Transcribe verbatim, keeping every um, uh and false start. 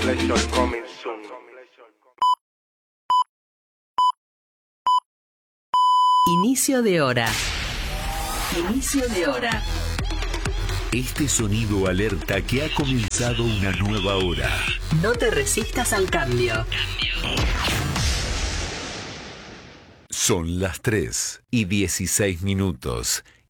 Completion coming soon. Inicio de hora. Inicio de hora. Este sonido alerta que ha comenzado una nueva hora. No te resistas al cambio. Son las tres y dieciséis minutos